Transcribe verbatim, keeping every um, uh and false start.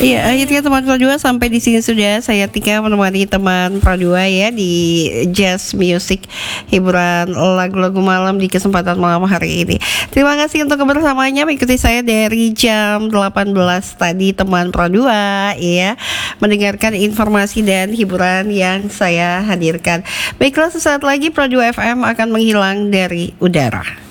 Iya, akhirnya teman Pro dua sampai di sini sudah. Saya Tika menemani teman Pro dua ya di Jazz Music, hiburan lagu-lagu malam di kesempatan malam hari ini. Terima kasih untuk kebersamaannya, mengikuti saya dari jam delapan belas tadi teman Pro dua ya, mendengarkan informasi dan hiburan yang saya hadirkan. Baiklah, sesaat lagi Pro dua F M akan menghilang dari udara.